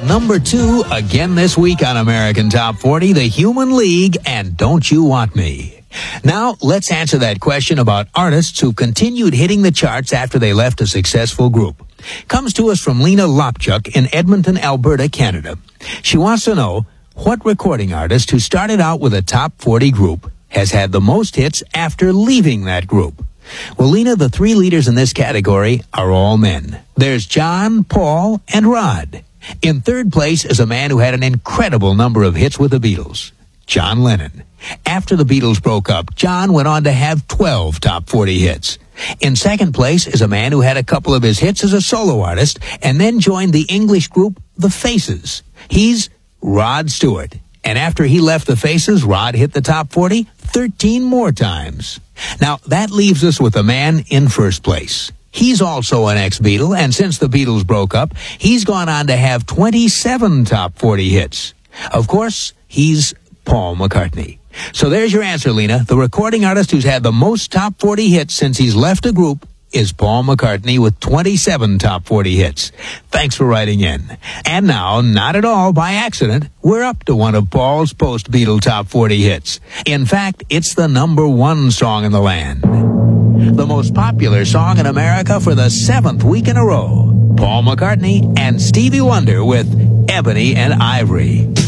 number 2 again this week on American Top 40, The Human League and Don't You Want Me. Now, let's answer that question about artists who continued hitting the charts after they left a successful group. Comes to us from Lena Lopchuk in Edmonton, Alberta, Canada. She wants to know what recording artist who started out with a top 40 group has had the most hits after leaving that group. Well, Lena, the 3 leaders in this category are all men. There's John, Paul, and Rod. In third place is a man who had an incredible number of hits with the Beatles, John Lennon. After the Beatles broke up, John went on to have 12 top 40 hits. In second place is a man who had a couple of his hits as a solo artist and then joined the English group The Faces. He's Rod Stewart. And after he left The Faces, Rod hit the top 40 13 more times. Now, that leaves us with a man in first place. He's also an ex-Beatle, and since the Beatles broke up, he's gone on to have 27 top 40 hits. Of course, he's Paul McCartney. So there's your answer, Lena. The recording artist who's had the most top 40 hits since he's left a group is Paul McCartney with 27 top 40 hits. Thanks for writing in. And now, not at all by accident, we're up to one of Paul's post-Beatle top 40 hits. In fact, it's the number 1 song in the land. The most popular song in America for the 7th week in a row. Paul McCartney and Stevie Wonder with Ebony and Ivory.